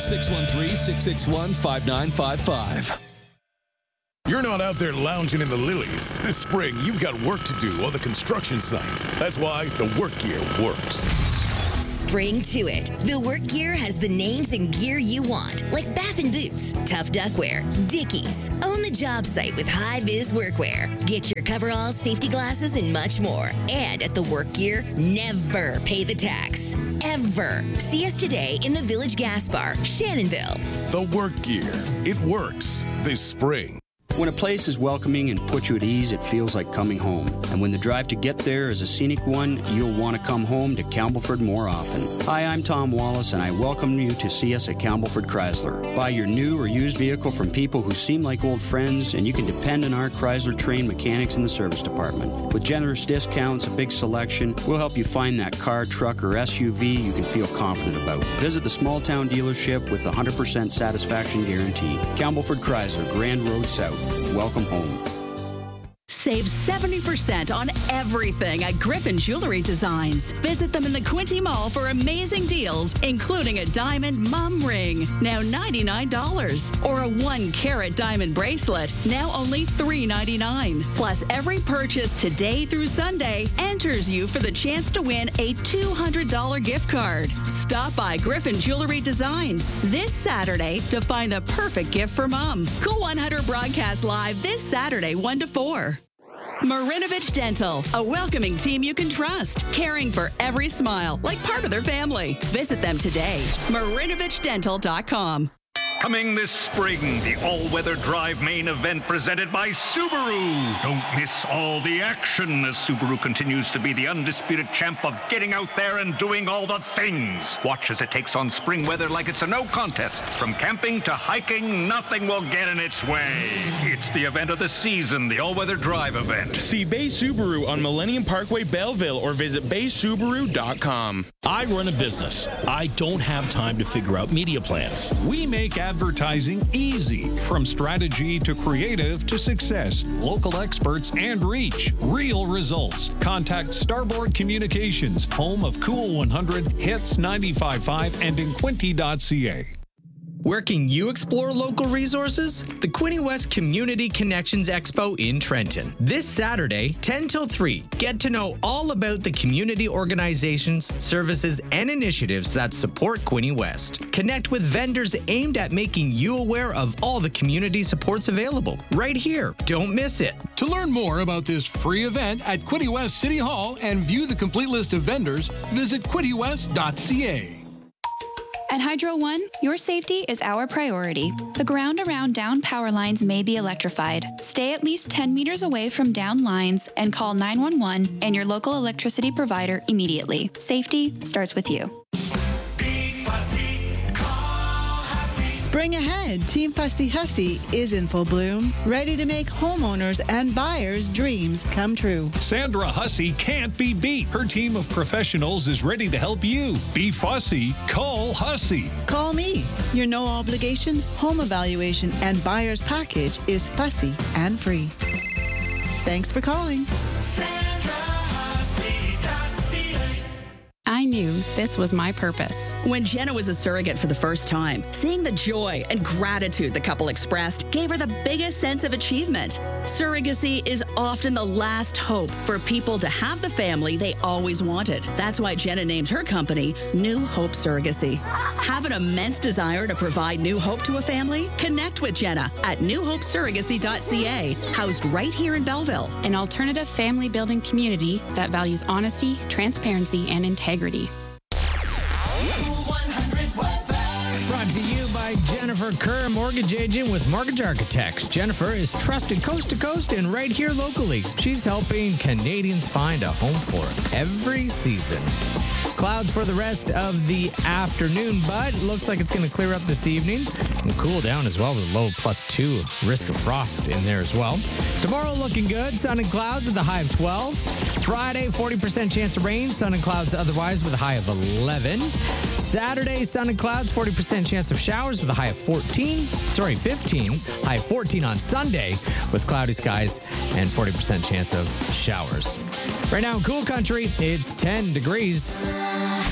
613-661-5955. You're not out there lounging in the lilies. This spring, you've got work to do on the construction site. That's why the work gear works. Spring to it. The work gear has the names and gear you want, like Baffin Boots, Tough Duckwear, Dickies. Own the job site with high-vis workwear. Get your coveralls, safety glasses, and much more. And at the work gear, never pay the tax. Ever. See us today in the Village Gas Bar, Shannonville. The work gear. It works this spring. When a place is welcoming and puts you at ease, it feels like coming home. And when the drive to get there is a scenic one, you'll want to come home to Campbellford more often. Hi, I'm Tom Wallace, and I welcome you to see us at Campbellford Chrysler. Buy your new or used vehicle from people who seem like old friends, and you can depend on our Chrysler-trained mechanics in the service department. With generous discounts, a big selection, we'll help you find that car, truck, or SUV you can feel confident about. Visit the small-town dealership with a 100% satisfaction guarantee. Campbellford Chrysler, Grand Road South. Welcome home. Save 70% on everything at Griffin Jewelry Designs. Visit them in the Quinte Mall for amazing deals, including a diamond mum ring, now $99, or a 1-carat diamond bracelet, now only $3.99. Plus, every purchase today through Sunday enters you for the chance to win a $200 gift card. Stop by Griffin Jewelry Designs this Saturday to find the perfect gift for mom. Cool 100 broadcast live this Saturday, 1 to 4. Marinovich Dental, a welcoming team you can trust, caring for every smile like part of their family. Visit them today. MarinovicDental.com. Coming this spring, the all-weather drive main event presented by Subaru. Don't miss all the action as Subaru continues to be the undisputed champ of getting out there and doing all the things. Watch as it takes on spring weather like it's a no contest. From camping to hiking, nothing will get in its way. It's the event of the season, the all-weather drive event. See Bay Subaru on Millennium Parkway, Belleville, or visit baysubaru.com. I run a business. I don't have time to figure out media plans. We make advertising easy, from strategy to creative to success. Local experts and reach. Real results. Contact Starboard Communications, home of Cool 100, Hits 95.5, and inquinty.ca. Where can you explore local resources? The Quinte West Community Connections Expo in Trenton. This Saturday, 10 till 3. Get to know all about the community organizations, services, and initiatives that support Quinte West. Connect with vendors aimed at making you aware of all the community supports available. Right here. Don't miss it. To learn more about this free event at Quinte West City Hall and view the complete list of vendors, visit quintewest.ca. At Hydro One, your safety is our priority. The ground around down power lines may be electrified. Stay at least 10 meters away from down lines and call 911 and your local electricity provider immediately. Safety starts with you. Spring ahead, Team Fussy Hussy is in full bloom, ready to make homeowners and buyers' dreams come true. Sandra Hussey can't be beat. Her team of professionals is ready to help you. Be fussy. Call Hussey. Call me. Your no obligation home evaluation and buyer's package is fussy and free. Thanks for calling. I knew this was my purpose. When Jenna was a surrogate for the first time, seeing the joy and gratitude the couple expressed gave her the biggest sense of achievement. Surrogacy is often the last hope for people to have the family they always wanted. That's why Jenna named her company New Hope Surrogacy. Have an immense desire to provide new hope to a family? Connect with Jenna at newhopesurrogacy.ca, housed right here in Belleville. An alternative family building community that values honesty, transparency, and integrity. Brought to you by Jennifer Kerr, mortgage agent with Mortgage Architects. Jennifer is trusted coast to coast and right here locally. She's helping Canadians find a home for every season. Clouds for the rest of the afternoon, but looks like it's going to clear up this evening and cool down as well with a low +2. Risk of frost in there as well. Tomorrow looking good. Sun and clouds with a high of 12. Friday, 40% chance of rain. Sun and clouds otherwise with a high of 11. Saturday, sun and clouds, 40% chance of showers with a high of 15. High of 14 on Sunday with cloudy skies and 40% chance of showers. Right now in Cool Country, it's 10 degrees.